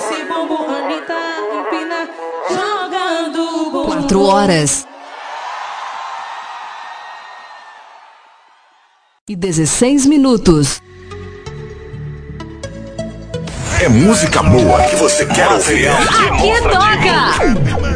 esse bumbum, Anitta, empina, jogando bumbum. 4 horas e 16 minutos. É música boa que você quer ouvir. Aqui toca!